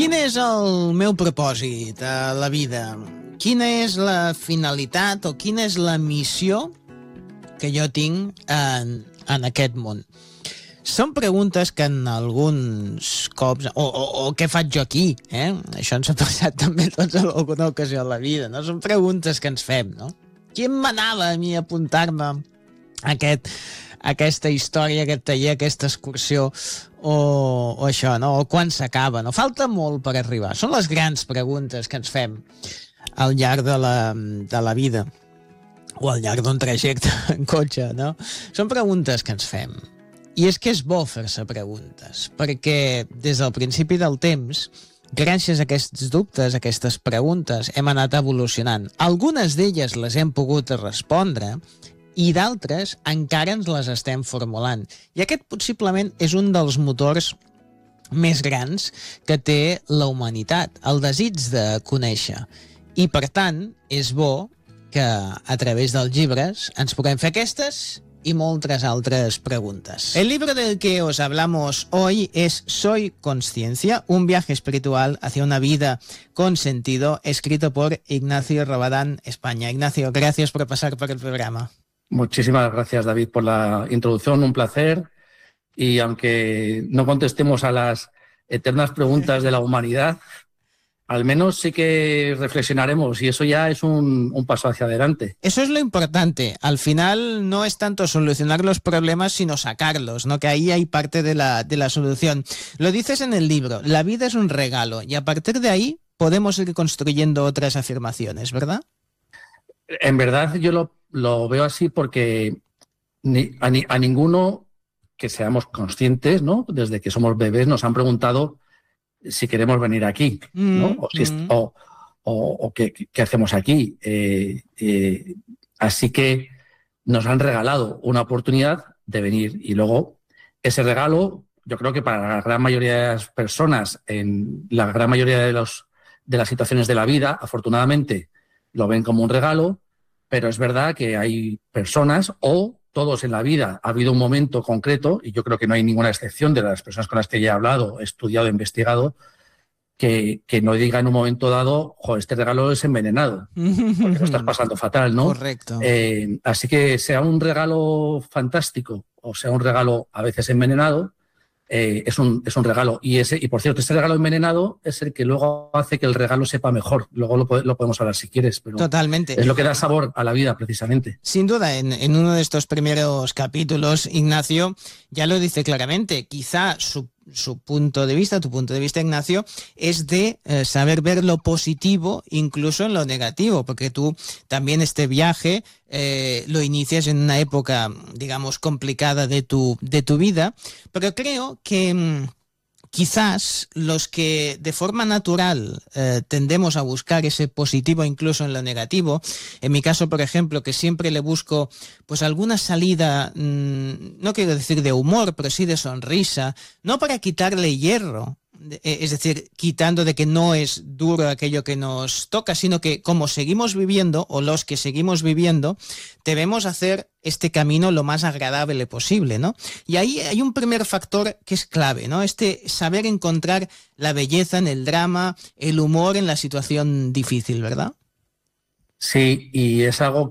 Quin és el meu propòsit a la vida? Quina és la finalitat o quina és la missió que jo tinc en aquest món? Són preguntes que en alguns cops... O què faig jo aquí? Això ens ha passat també tots en alguna ocasió a la vida, no? Són preguntes que ens fem, no? Qui em manava a mi apuntar-me a aquesta història, aquest taller, aquesta excursió o això, no? O quan s'acaba, no? Falta molt per arribar. Són les grans preguntes que ens fem al llarg de la vida o al llarg d'un trajecte en cotxe, no? Són preguntes que ens fem. I és que és bo fer-se preguntes, perquè des del principi del temps, gràcies a aquests dubtes, a aquestes preguntes, hem anat evolucionant. Algunes d'elles les hem pogut respondre i d'altres encara ens les estem formulant. I aquest possiblement és un dels motors més grans que té la humanitat, el desig de conèixer. I per tant, és bo que a través dels llibres ens puguem fer aquestes y muchas otras preguntas. El libro del que os hablamos hoy es Soy Consciencia, un viaje espiritual hacia una vida con sentido, escrito por Ignacio Rabadán, España. Ignacio, gracias por pasar por el programa. Muchísimas gracias, David, por la introducción, un placer. Y aunque no contestemos a las eternas preguntas de la humanidad, al menos sí que reflexionaremos y eso ya es un paso hacia adelante. Eso es lo importante. Al final no es tanto solucionar los problemas, sino sacarlos, ¿no? Que ahí hay parte de la solución. Lo dices en el libro, la vida es un regalo y a partir de ahí podemos ir construyendo otras afirmaciones, ¿verdad? En verdad yo lo veo así porque a ninguno que seamos conscientes, ¿no? Desde que somos bebés nos han preguntado si queremos venir aquí, ¿no? O qué hacemos aquí. Así que nos han regalado una oportunidad de venir y luego ese regalo, yo creo que para la gran mayoría de las personas, en la gran mayoría de las situaciones de la vida, afortunadamente lo ven como un regalo, pero es verdad que hay personas o todos en la vida ha habido un momento concreto, y yo creo que no hay ninguna excepción de las personas con las que ya he hablado, he estudiado, investigado, que no diga en un momento dado, este regalo es envenenado, porque lo estás pasando fatal, ¿no? Correcto. Así que sea un regalo fantástico o sea un regalo a veces envenenado, es un regalo. Y por cierto, este regalo envenenado es el que luego hace que el regalo sepa mejor. Luego lo podemos hablar si quieres, pero totalmente. Es lo que da sabor a la vida, precisamente. Sin duda, en uno de estos primeros capítulos, Ignacio ya lo dice claramente. Quizá su punto de vista, tu punto de vista, Ignacio, es de saber ver lo positivo incluso en lo negativo, porque tú también este viaje lo inicias en una época, digamos, complicada de tu vida, pero creo que quizás los que de forma natural tendemos a buscar ese positivo incluso en lo negativo, en mi caso, por ejemplo, que siempre le busco pues alguna salida, no quiero decir de humor, pero sí de sonrisa, no para quitarle hierro, es decir, quitando de que no es duro aquello que nos toca, sino que como seguimos viviendo, o los que seguimos viviendo, debemos hacer este camino lo más agradable posible, ¿no? Y ahí hay un primer factor que es clave, ¿no? Saber encontrar la belleza en el drama, el humor en la situación difícil, ¿verdad? Sí, y es algo